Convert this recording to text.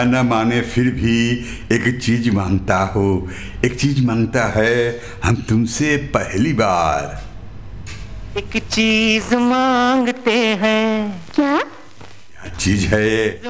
न माने फिर भी एक चीज मांगता हो, एक चीज मांगता है हम तुमसे पहली बार। एक चीज मांगते हैं। क्या चीज है